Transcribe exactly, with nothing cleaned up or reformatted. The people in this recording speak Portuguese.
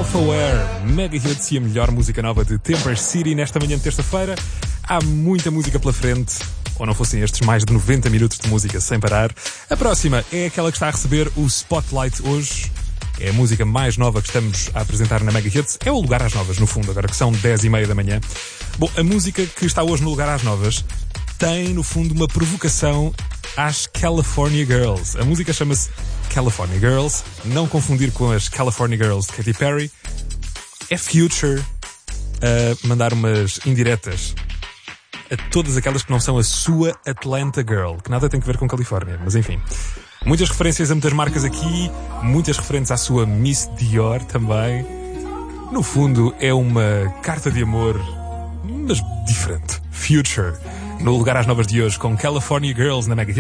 Self-Aware, Mega Hits e a melhor música nova de Temper City nesta manhã de terça-feira. Há muita música pela frente, ou não fossem estes mais de noventa minutos de música sem parar. A próxima é aquela que está a receber o Spotlight hoje. É a música mais nova que estamos a apresentar na Mega Hits. É o Lugar às Novas, no fundo, agora que são dez e meia da manhã. Bom, a música que está hoje no Lugar às Novas tem, no fundo, uma provocação às California Girls. A música chama-se California Girls, não confundir com as California Girls de Katy Perry. É Future a mandar umas indiretas a todas aquelas que não são a sua Atlanta Girl, que nada tem a ver com Califórnia, mas enfim. Muitas referências a muitas marcas aqui, muitas referências à sua Miss Dior também. No fundo, é uma carta de amor, mas diferente. Future, no Lugar às Novas de hoje, com California Girls na Mega Hits.